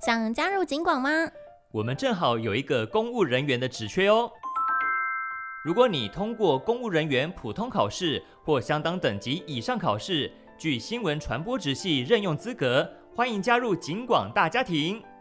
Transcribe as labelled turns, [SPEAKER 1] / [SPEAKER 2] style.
[SPEAKER 1] 想加入警广吗？
[SPEAKER 2] 我们正好有一个公务人员的职缺哦。如果你通过公务人员普通考试或相当等级以上考试，具新闻传播职系任用资格，欢迎加入警广大家庭。